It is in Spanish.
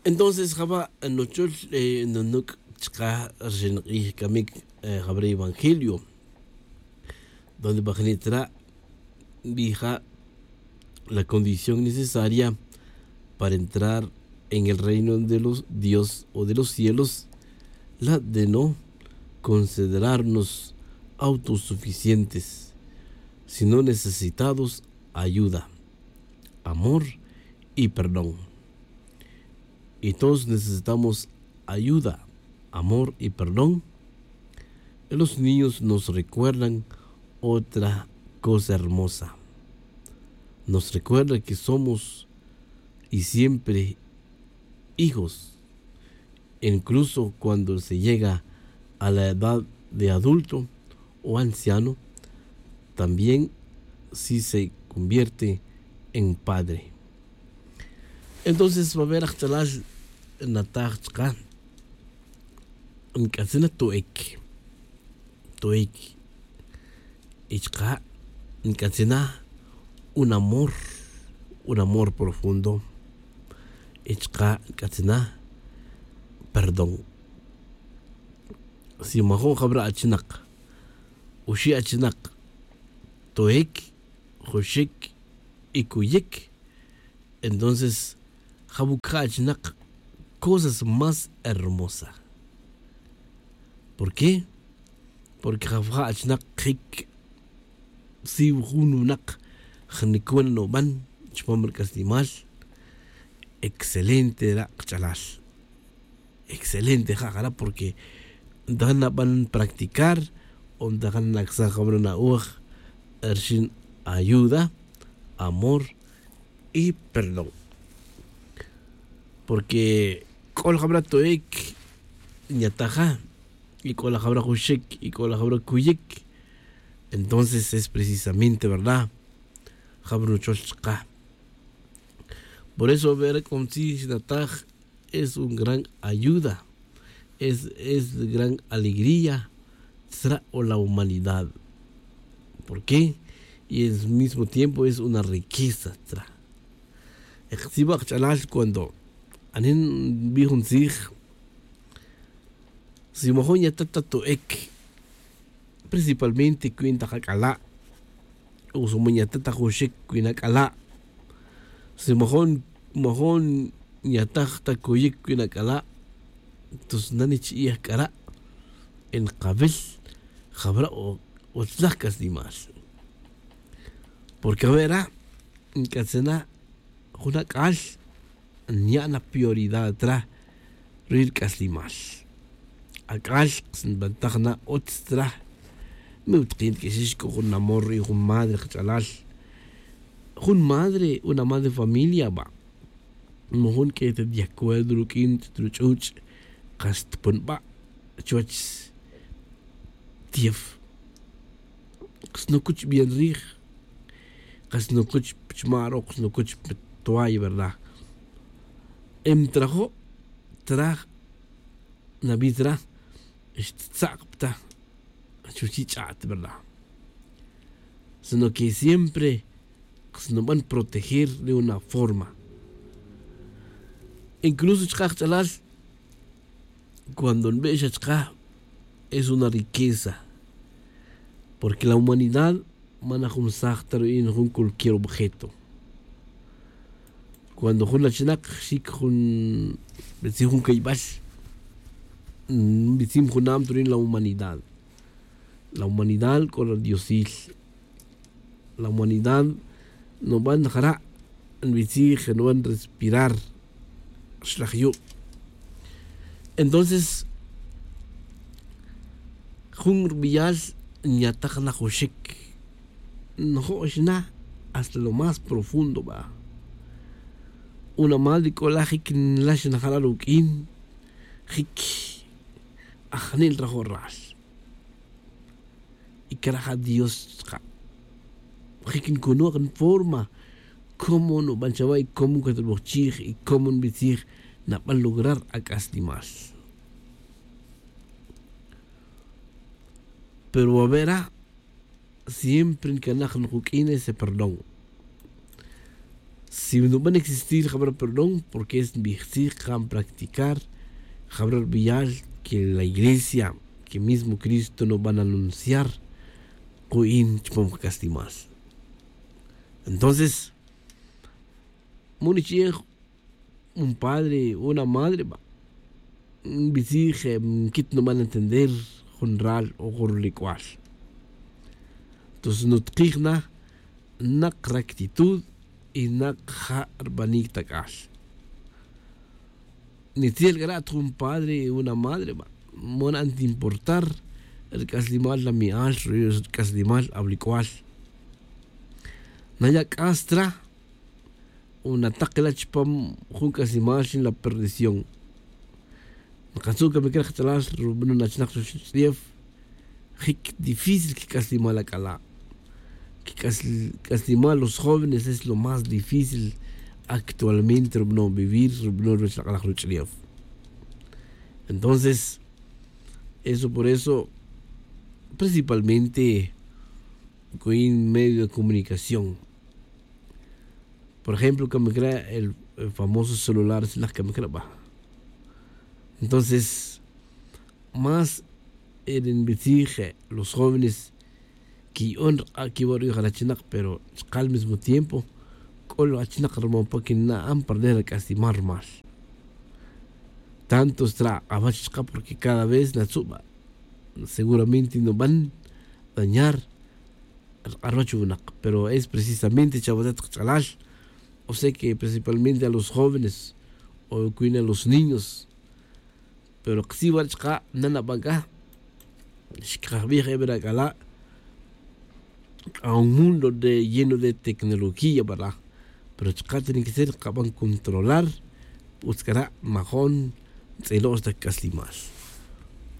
Entonces, Java, nochol, nonuk, chka, arjen, y kamik, Jabre Evangelio, donde Bajanitra vija la condición necesaria para entrar en el reino de los Dios o de los cielos, la de no considerarnos autosuficientes, sino necesitados ayuda, amor y perdón. Y todos necesitamos ayuda, amor y perdón. Los niños nos recuerdan otra cosa hermosa. Nos recuerda que somos y siempre hijos, incluso cuando se llega a la edad de adulto o anciano, también si se convierte en padre. Entonces va a haber achalal natachka en casina toek ichka en casina un amor profundo. Ichka casina perdón. Si maho habra achinak ushi achinak toek hoshik y kuyik, entonces habuka achinak cosas más hermosas. ¿Por qué? Porque habuka achinak hik si hununak khanikwan no ban chpamar kastimal excelente la chalal. Excelente jajara, porque van a practicar donde van a sacar ershin ayuda, amor y perdón. Porque kol habra toek ñataja y kol habra hushek y kol habra kuyik, entonces es precisamente verdad habru cholchka. Por eso ver con si nataj es un gran ayuda, es gran alegría o la humanidad. ¿Por qué? Y al mismo tiempo es una riqueza. Cuando anen vihun sig, si mojón ya tata ek, principalmente cuenta jacala, o su muñatata joshek cuinacala, si mojón ya tata koyek cuinacala, tus nanich y cara en cabel, jabra o tlacas ni más. Porque verá, en casena, una cal, ni una prioridad tra, rir caslimas. A cal, sin ventaja otra, me utquint que si es con un amor y un madre, chalal. Un madre, una madre familia, va. Mohon que te de acuerdo, quint, truchuch, cast pon ba, chuach, tief. No kuch bien rig. No kuch pchmaro, no kuch toay, ¿verdad? Trajo, nabitra, tzakpta, chuchichat, ¿verdad? Sino que siempre nos van a proteger de una forma. Incluso chkachalal, cuando en vez es una riqueza, porque la humanidad manajum sachtar en cualquier objeto. Cuando hun la chinak shik hun betsi hun kaibash betsim hunam turin la humanidad con el diosil, la humanidad no van a betsi no van a respirar shlachyu. Entonces hun rbial ñataj na joshek no joshna hasta lo más profundo va. Una madre colajik lash na jalarukin hik ajnil rajorras y caraja Dios hikin cono en forma cómo no banchavay cómo que te bochig y cómo en bichig na para lograr acastimas. Pero a ver, siempre en que najan hukin ese perdón. Si no van a existir, habrá perdón, porque es vixijan practicar, habrá vial que la iglesia, que mismo Cristo nos van a anunciar, coin chupam castimas. Entonces, un padre, una madre, un visije, kit no van a entender, honral o gorlicual. Entonces, no trigna, na rectitud y na jarbanik takal. Ni tiel grato un padre y una madre, mon anti importar el caslimal la mial, el caslimal ablicual. Naya castra, una taqla chpam, jun caslimal sin la perdición. Nakazuka me queda que rubno nachnak shrief, hik difícil que caslimal la cala. Que caslimar a los jóvenes es lo más difícil actualmente no vivir. Entonces, por eso, principalmente con medio de comunicación. Por ejemplo, que me crea el famoso celular, es la que me crea. Entonces, más en investigar los jóvenes que aquí voy a chinak, pero al mismo tiempo con lo chinak porque no han perder el castimar más. Tanto está abachka porque cada vez la suba seguramente no van a dañar al pero es precisamente chabadat chalash, o sea que principalmente a los jóvenes o a los niños, pero si bachka nana baga shkabih ebra a un mundo lleno de tecnología, ¿verdad? Pero tiene que ser capaz de controlar, buscará majón, celos de caslimas.